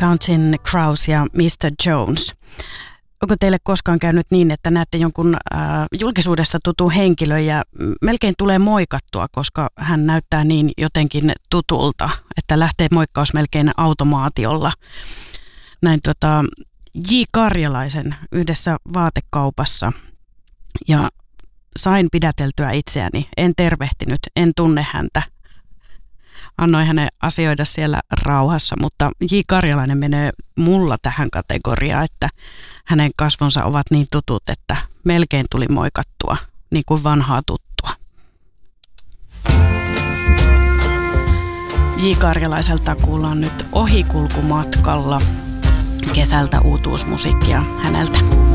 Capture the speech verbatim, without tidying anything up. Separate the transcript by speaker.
Speaker 1: Counting Crows ja mister Jones. Onko teille koskaan käynyt niin, että näette jonkun äh, julkisuudesta tutun henkilön ja melkein tulee moikattua, koska hän näyttää niin jotenkin tutulta, että lähtee moikkaus melkein automaatiolla? Näin tota, J. Karjalaisen yhdessä vaatekaupassa ja sain pidäteltyä itseäni. En tervehtinyt, en tunne häntä. Annoin hänen asioida siellä rauhassa, mutta J. Karjalainen menee mulla tähän kategoriaan, että hänen kasvonsa ovat niin tutut, että melkein tuli moikattua, niin kuin vanhaa tuttua. J. Karjalaiselta kuullaan nyt Ohikulkumatkalla kesältä uutuusmusiikkia häneltä.